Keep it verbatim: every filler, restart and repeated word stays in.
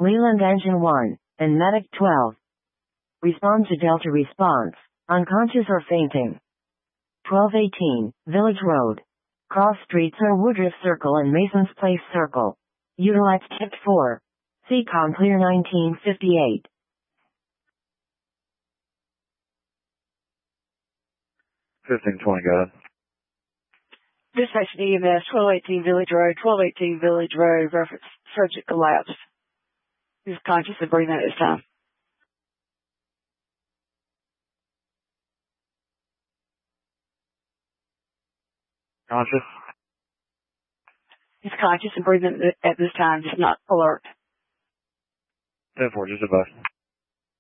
Leland Engine one, and Medic twelve. Respond to Delta response, unconscious or fainting. twelve eighteen, Village Road. Cross streets are Woodruff Circle and Mason's Place Circle. Utilize tip four. C COM clear nineteen fifty-eight. fifteen twenty, go ahead. Dispatch E M S, twelve eighteen Village Road, twelve eighteen Village Road, reference subject collapsed. He's conscious and breathing at this time. Conscious? He's conscious and breathing at this time, just not alert. ten four, just advise.